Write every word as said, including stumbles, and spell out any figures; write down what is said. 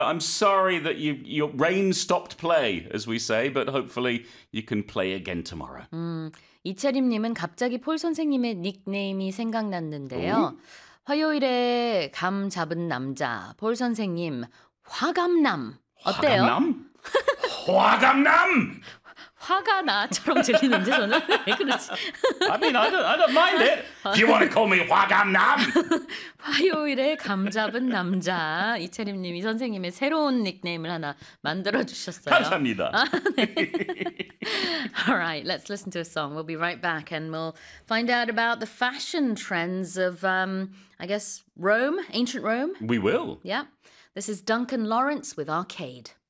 I'm sorry that you, your rain stopped play, as we say, but hopefully you can play again tomorrow. 음, 이채림님은 갑자기 폴 선생님의 닉네임이 오? 생각났는데요. 화요일에 감 잡은 남자, 폴 선생님, 화감남. 어때요? 화감남? 화감남! 화가 나처럼 들리는데 저는 왜 그러지? I mean, I don't, I don't mind it. If you want to call me 화감남. 화요일에 감 잡은 남자 이채림님이 선생님의 새로운 닉네임을 하나 만들어 주셨어요. 감사합니다. All right, let's listen to a song. We'll be right back and we'll find out about the fashion trends of, um, I guess, Rome, ancient Rome. We will. Yeah. This is Duncan Lawrence with Arcade.